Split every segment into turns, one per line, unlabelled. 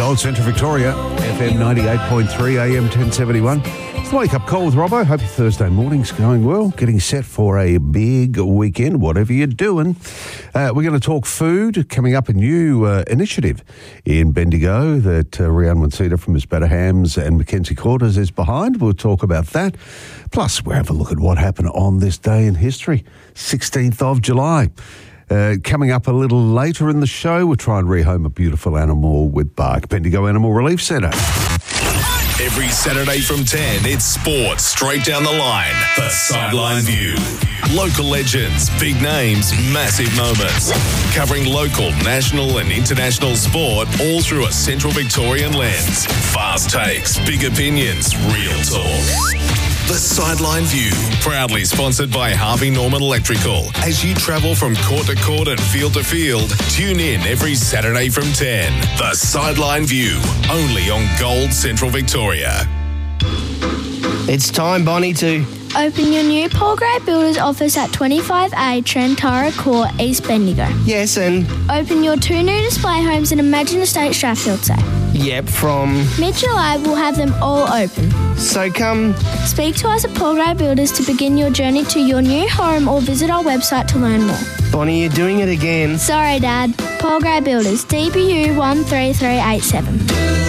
Gold Central Victoria, FM 98.3, AM 1071. It's the Wake Up Call with Robbo. Hope your Thursday morning's going well. Getting set for a big weekend, whatever you're doing. We're going to talk food. Coming up, a new initiative in Bendigo that Rian Wansita from Miss Better Hams and Mackenzie Quarters is behind. We'll talk about that. Plus, we'll have a look at what happened on this day in history, 16th of July. Coming up a little later in the show, we'll try and rehome a beautiful animal with Bark, Bendigo Animal Relief Centre.
Every Saturday from 10, it's sports straight down the line. The Sideline View. Local legends, big names, massive moments. Covering local, national and international sport all through a Central Victorian lens. Fast takes, big opinions, real talk. The Sideline View, proudly sponsored by Harvey Norman Electrical. As you travel from court to court and field to field, tune in every Saturday from 10. The Sideline View, only on Gold Central Victoria.
It's time, Bonnie, to
open your new Paul Gray Builders office at 25A Trentara Court, East Bendigo.
yes and
Open your 2 new display homes in Imagine Estate Strathfield Say.
yep from.
Mid-July, we'll have them all open.
So come.
Speak to us at Paul Gray Builders to begin your journey to your new home or visit our website to learn more.
Bonnie, you're doing it again.
Sorry, Dad. Paul Gray Builders, DBU 13387.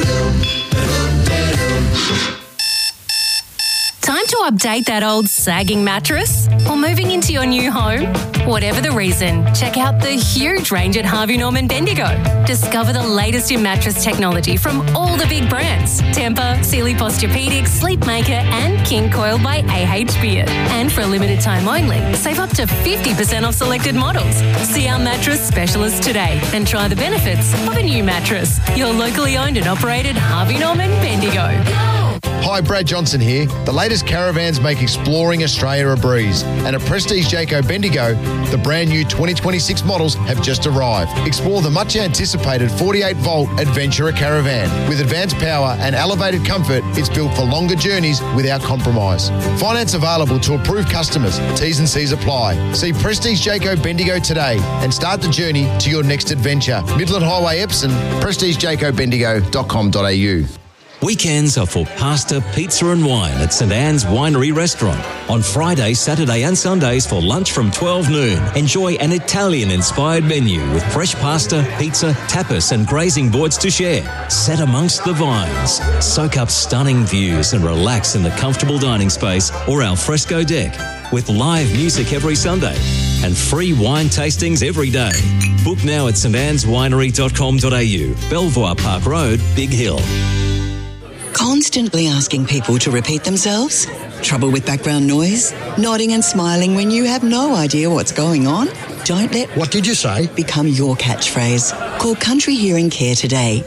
Time to update that old sagging mattress? Or moving into your new home? Whatever the reason, check out the huge range at Harvey Norman Bendigo. Discover the latest in mattress technology from all the big brands. Tempur, Sealy Posturepedic, Sleepmaker and King Coil by AH Beard. And for a limited time only, save up to 50% off selected models. See our mattress specialist today and try the benefits of a new mattress. Your locally owned and operated Harvey Norman Bendigo.
Hi, Brad Johnson here. The latest caravans make exploring Australia a breeze. And at Prestige Jayco Bendigo, the brand new 2026 models have just arrived. Explore the much anticipated 48-volt Adventurer Caravan. With advanced power and elevated comfort, it's built for longer journeys without compromise. Finance available to approved customers. T's and C's apply. See Prestige Jayco Bendigo today and start the journey to your next adventure. Midland Highway Epsom, prestigejaycobendigo.com.au.
Weekends are for pasta, pizza and wine at St Anne's Winery Restaurant. On Friday, Saturday and Sundays for lunch from 12 noon. Enjoy an Italian-inspired menu with fresh pasta, pizza, tapas and grazing boards to share. Set amongst the vines. Soak up stunning views and relax in the comfortable dining space or al fresco deck. With live music every Sunday and free wine tastings every day. Book now at standanneswinery.com.au. Belvoir Park Road, Big Hill.
Constantly asking people to repeat themselves? Trouble with background noise? Nodding and smiling when you have no idea what's going on? Don't let
What did you say?
become your catchphrase. Call Country Hearing Care today.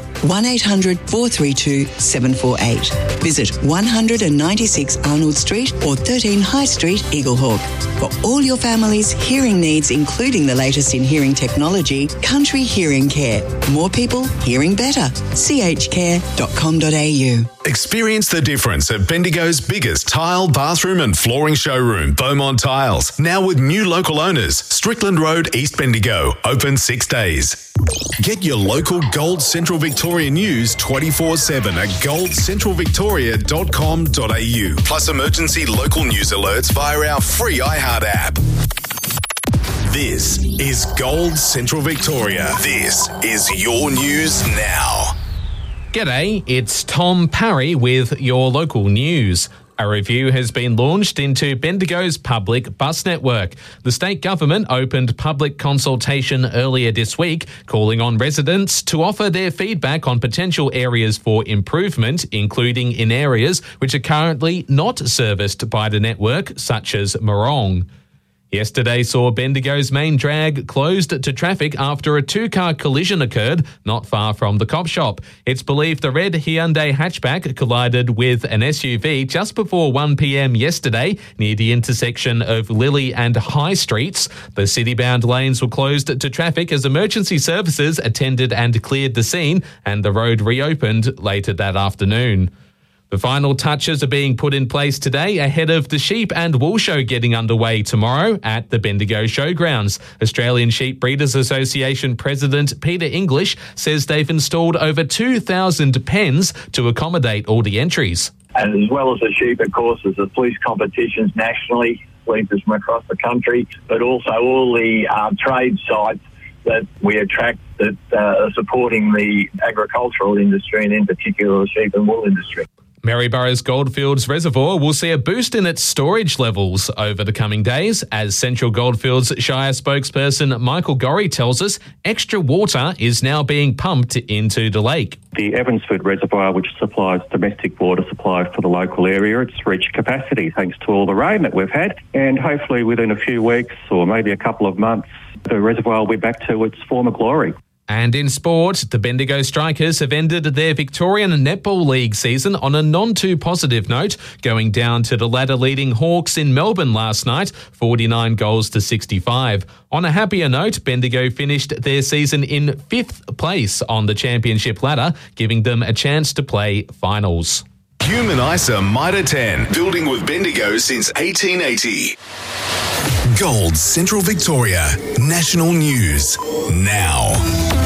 1-800-432-748. Visit 196 Arnold Street or 13 High Street, Eaglehawk. For all your family's hearing needs, including the latest in hearing technology, Country Hearing Care. More people hearing better. chcare.com.au.
Experience the difference at Bendigo's biggest tile, bathroom and flooring showroom, Beaumont Tiles. Now with new local owners, Strickland Road, East Bendigo, open 6 days. Get your local Gold Central Victoria news 24/7 at goldcentralvictoria.com.au. Plus emergency local news alerts via our free iHeart app. This is Gold Central Victoria. This is your news now.
G'day, it's Tom Parry with your local news. A review has been launched into Bendigo's public bus network. The state government opened public consultation earlier this week, calling on residents to offer their feedback on potential areas for improvement, including in areas which are currently not serviced by the network, such as Morong. Yesterday saw Bendigo's main drag closed to traffic after a 2-car collision occurred not far from the cop shop. It's believed the red Hyundai hatchback collided with an SUV just before 1 p.m. yesterday near the intersection of Lily and High Streets. The city-bound lanes were closed to traffic as emergency services attended and cleared the scene, and the road reopened later that afternoon. The final touches are being put in place today ahead of the Sheep and Wool Show getting underway tomorrow at the Bendigo Showgrounds. Australian Sheep Breeders Association President Peter English says they've installed over 2,000 pens to accommodate all the entries.
And as well as the sheep, of course, there's the fleece competitions nationally, fleeces from across the country, but also all the trade sites that we attract that are supporting the agricultural industry and in particular the sheep and wool industry.
Maryborough's Goldfields Reservoir will see a boost in its storage levels over the coming days. As Central Goldfields Shire spokesperson Michael Gorrie tells us, extra water is now being pumped into the lake.
The Evansford Reservoir, which supplies domestic water supply for the local area, it's reached capacity thanks to all the rain that we've had. And hopefully within a few weeks or maybe a couple of months, the reservoir will be back to its former glory.
And in sport, the Bendigo Strikers have ended their Victorian Netball League season on a non-too-positive note, going down to the ladder-leading Hawks in Melbourne last night, 49 goals to 65. On a happier note, Bendigo finished their season in 5th place on the championship ladder, giving them a chance to play finals.
Human ISA Mitre 10, building with Bendigo since 1880. Gold Central Victoria, national news now.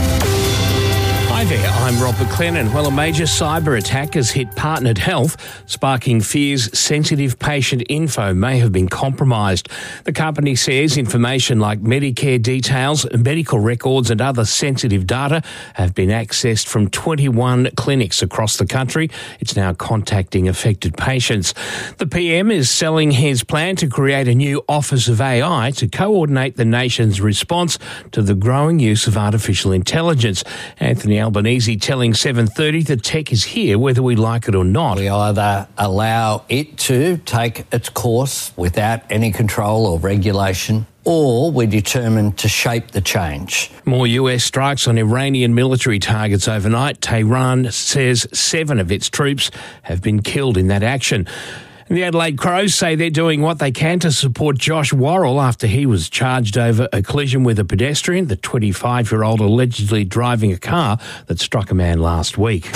Hi there, I'm Rob McLennan. Well, a major cyber attack has hit Partnered Health, sparking fears sensitive patient info may have been compromised. The company says information like Medicare details, medical records and other sensitive data have been accessed from 21 clinics across the country. It's now contacting affected patients. The PM is selling his plan to create a new Office of AI to coordinate the nation's response to the growing use of artificial intelligence. Anthony Albanese telling 7:30 that tech is here whether we like it or not.
We either allow it to take its course without any control or regulation, or we're determined to shape the change.
More US strikes on Iranian military targets overnight. Tehran says 7 of its troops have been killed in that action. The Adelaide Crows say they're doing what they can to support Josh Worrell after he was charged over a collision with a pedestrian, the 25-year-old allegedly driving a car that struck a man last week.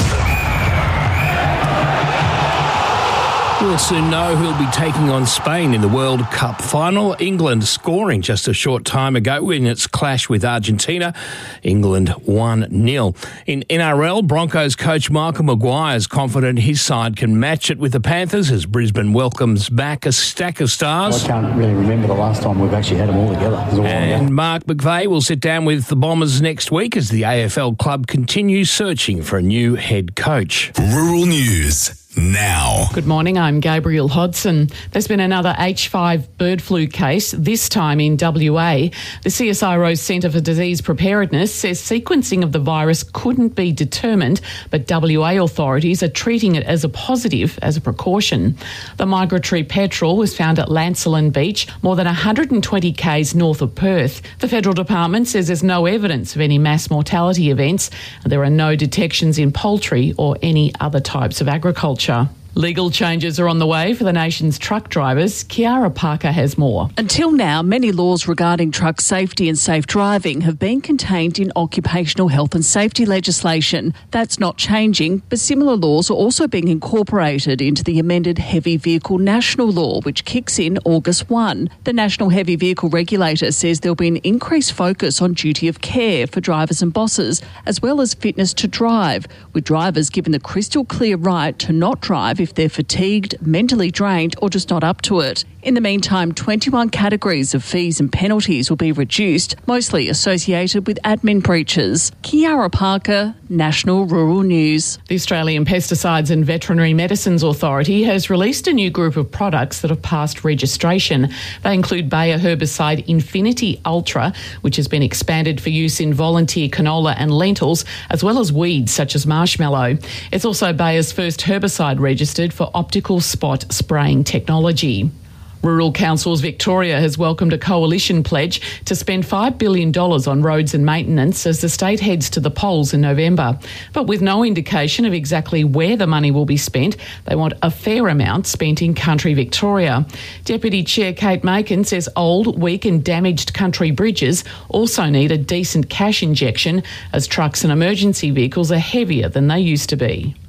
We'll soon know who'll be taking on Spain in the World Cup final. England scoring just a short time ago in its clash with Argentina. England 1-0. In NRL, Broncos coach Michael Maguire is confident his side can match it with the Panthers as Brisbane welcomes back a stack of stars.
I can't really remember the last time we've actually had them all together.
And Mark McVeigh will sit down with the Bombers next week as the AFL club continues searching for a new head coach.
Rural News now.
Good morning, I'm Gabriel Hodson. There's been another H5 bird flu case, this time in WA. The CSIRO Centre for Disease Preparedness says sequencing of the virus couldn't be determined, but WA authorities are treating it as a positive as a precaution. The migratory petrel was found at Lancelin Beach, more than 120 k's north of Perth. The Federal Department says there's no evidence of any mass mortality events, and there are no detections in poultry or any other types of agriculture. Legal changes are on the way for the nation's truck drivers. Kiara Parker has more.
Until now, many laws regarding truck safety and safe driving have been contained in occupational health and safety legislation. That's not changing, but similar laws are also being incorporated into the amended Heavy Vehicle National Law, which kicks in August 1. The National Heavy Vehicle Regulator says there'll be an increased focus on duty of care for drivers and bosses, as well as fitness to drive, with drivers given the crystal clear right to not drive if they're fatigued, mentally drained or just not up to it. In the meantime, 21 categories of fees and penalties will be reduced, mostly associated with admin breaches. Kiara Parker, National Rural News.
The Australian Pesticides and Veterinary Medicines Authority has released a new group of products that have passed registration. They include Bayer herbicide Infinity Ultra, which has been expanded for use in volunteer canola and lentils, as well as weeds such as marshmallow. It's also Bayer's first herbicide registered for optical spot spraying technology. Rural Councils Victoria has welcomed a coalition pledge to spend $5 billion on roads and maintenance as the state heads to the polls in November. But with no indication of exactly where the money will be spent, they want a fair amount spent in country Victoria. Deputy Chair Kate Macon says old, weak and damaged country bridges also need a decent cash injection as trucks and emergency vehicles are heavier than they used to be.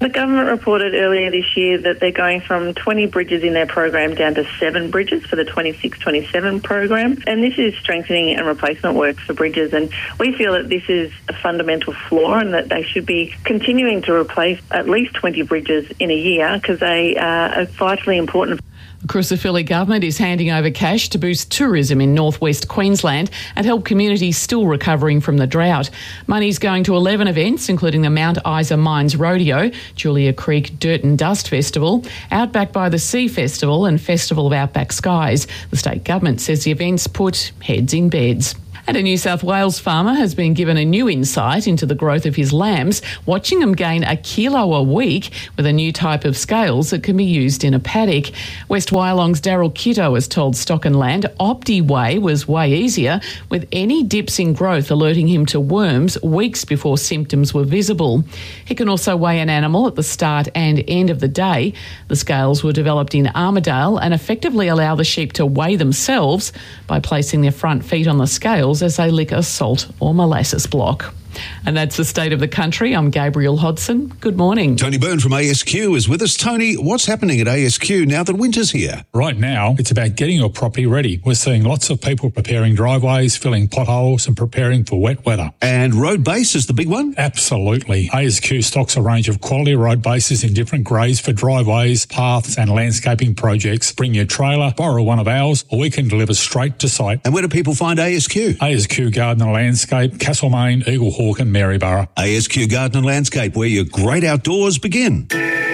The government reported earlier this year that they're going from 20 bridges in their program down to 7 bridges for the 26-27 program, and this is strengthening and replacement work for bridges, and we feel that this is a fundamental flaw and that they should be continuing to replace at least 20 bridges in a year because they are vitally important.
The Crucifili government is handing over cash to boost tourism in northwest Queensland and help communities still recovering from the drought. Money's going to 11 events, including the Mount Isa Mines Rodeo, Julia Creek Dirt and Dust Festival, Outback by the Sea Festival and Festival of Outback Skies. The state government says the events put heads in beds. And a New South Wales farmer has been given a new insight into the growth of his lambs, watching them gain a kilo a week with a new type of scales that can be used in a paddock. West Wyalong's Daryl Kitto has told Stock and Land OptiWeigh was way easier, with any dips in growth alerting him to worms weeks before symptoms were visible. He can also weigh an animal at the start and end of the day. The scales were developed in Armidale and effectively allow the sheep to weigh themselves by placing their front feet on the scales as they lick a salt or molasses block. And that's the state of the country. I'm Gabrielle Hodson. Good morning.
Tony Byrne from ASQ is with us. Tony, what's happening at ASQ now that winter's here?
Right now, it's about getting your property ready. We're seeing lots of people preparing driveways, filling potholes and preparing for wet weather.
And road base is the big one?
Absolutely. ASQ stocks a range of quality road bases in different grades for driveways, paths and landscaping projects. Bring your trailer, borrow one of ours, or we can deliver straight to site.
And where do people find ASQ?
ASQ Garden and Landscape, Castlemaine, Eagle Hawk and Maryborough.
ASQ Garden and Landscape, where your great outdoors begin.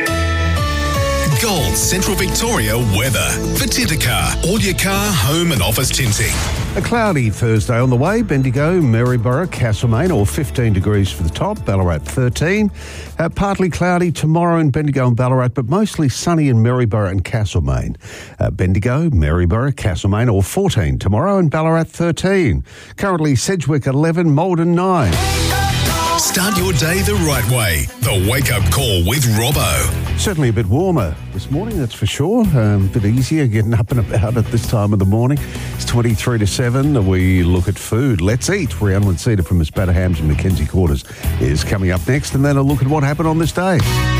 Gold Central Victoria weather. For Tintercar, all your car, home and office tinting.
A cloudy Thursday on the way. Bendigo, Maryborough, Castlemaine, all 15 degrees for the top. Ballarat 13. Partly cloudy tomorrow in Bendigo and Ballarat, but mostly sunny in Maryborough and Castlemaine. Bendigo, Maryborough, Castlemaine, all 14 tomorrow and Ballarat 13. Currently Sedgwick 11, Maldon 9.
Start your day the right way. The Wake Up Call with Robbo.
Certainly a bit warmer this morning, that's for sure. A bit easier getting up and about at this time of the morning. It's 23 to 7. We look at food. Let's eat. Rhiannon Winsita from Espada Hams and Mackenzie Quarters is coming up next, and then a look at what happened on this day.